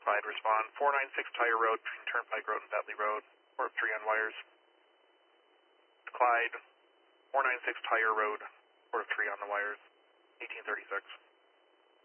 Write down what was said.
Clyde, respond. 496 Tire Road, between Turnpike Road and Bentley Road. Port 3 on wires. Clyde, 496 Tire Road, Port 3 on the wires. 1836.